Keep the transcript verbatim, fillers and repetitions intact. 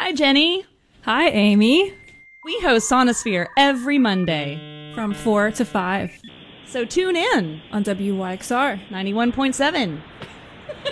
Hi, Jenny. Hi, Amy. We host Sonosphere every Monday from four to five. So tune in on W Y X R ninety-one point seven.